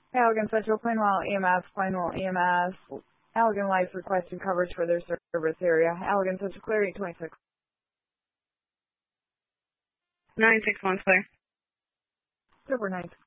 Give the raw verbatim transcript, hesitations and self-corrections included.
Allegan Central, Plainwell E M S, Plainwell E M S. Allegan Lights requesting coverage for their service area. Allegan Central, clear eight twenty-six. nine six one, clear. Super nice.